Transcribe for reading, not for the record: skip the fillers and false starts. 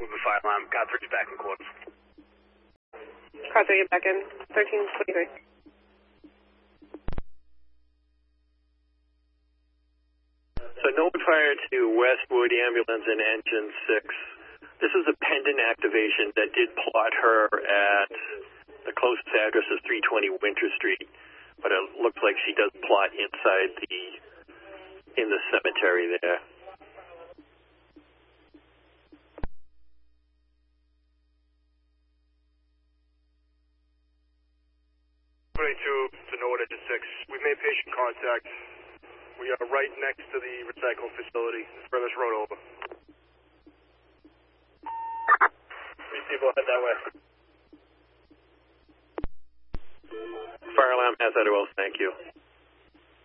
Moving fire alarm. Car 3's back in quarters. Car 3, get back in. 1323. So Norwood Fire to Westwood Ambulance and Engine 6. This is a pendant activation that did plot her at the closest address is 320 Winter Street, but it looks like she does plot in the cemetery there. To Norwood Engine 6. We've made patient contact. We are right next to the recycling facility. Furthest road over. 3 people head that way. Fire alarm has that well, thank you.